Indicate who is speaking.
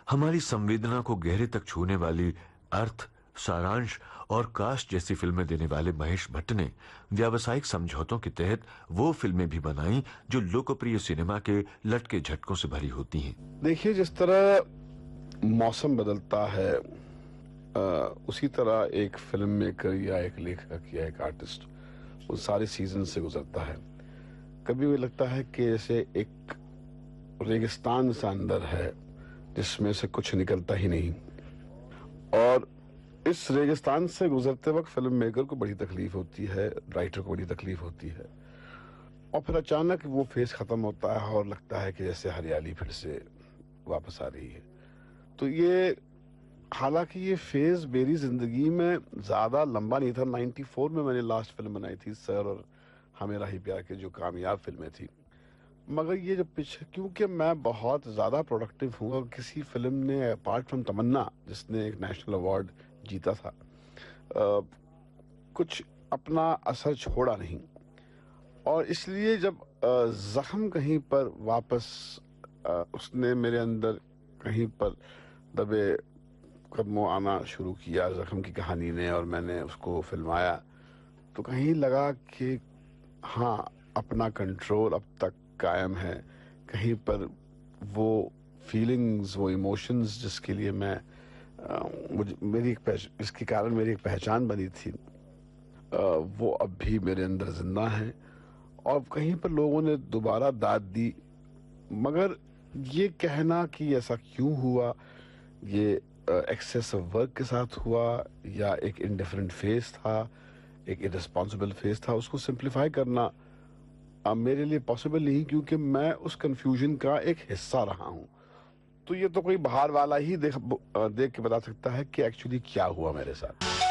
Speaker 1: हमारी संवेदना को गहरे तक छूने वाली अर्थ, सारांश और कास्ट जैसी फिल्में देने वाले महेश भट्ट ने व्यावसायिक समझौतों के तहत वो फिल्में भी बनाई जो लोकप्रिय सिनेमा के लटके झटकों से भरी होती हैं।
Speaker 2: देखिए, जिस तरह मौसम बदलता है उसी तरह एक फिल्म मेकर या एक लेखक या एक आर्टिस्ट वो सारे सीजन से गुजरता है। कभी भी लगता है कि जैसे एक रेगिस्तान सा अंदर है जिसमें से कुछ निकलता ही नहीं, और इस रेगिस्तान से गुजरते वक्त फिल्म मेकर को बड़ी तकलीफ होती है, राइटर को बड़ी तकलीफ होती है, और फिर अचानक वो फेज खत्म होता है और लगता है कि जैसे हरियाली फिर से वापस आ रही है। तो ये, हालांकि ये फेज मेरी जिंदगी में ज्यादा लंबा नहीं था। 94 में मैंने लास्ट फिल्म बनाई थी सर और हमें राही प्यार के, जो कामयाब फिल्में थी। मगर ये जो पीछे, क्योंकि मैं बहुत ज्यादा प्रोडक्टिव हूँ और किसी फिल्म ने अपार्ट फ्रॉम तमन्ना जिसने एक नेशनल अवार्ड जीता था कुछ अपना असर छोड़ा नहीं, और इसलिए जब जख्म कहीं पर वापस उसने मेरे अंदर कहीं पर दबे कदमों आना शुरू किया जख्म की कहानी ने, और मैंने उसको फिल्माया, तो कहीं लगा कि हाँ, अपना कंट्रोल अब तक कायम है। कहीं पर वो फीलिंग्स, वो इमोशंस जिसके लिए मैं इसके कारण मेरी एक पहचान बनी थी, वो अब भी मेरे अंदर जिंदा है। और कहीं पर लोगों ने दोबारा दाद दी, मगर ये कहना कि ऐसा क्यों हुआ, ये एक्सेस ऑफ वर्क के साथ हुआ या एक इंडिफरेंट फेस था, एक इररिस्पॉन्सिबल फेस था, उसको सिंप्लीफाई करना मेरे लिए पॉसिबल नहीं, क्योंकि मैं उस कंफ्यूजन का एक हिस्सा रहा हूं। तो ये तो कोई बाहर वाला ही देख के बता सकता है कि एक्चुअली क्या हुआ मेरे साथ।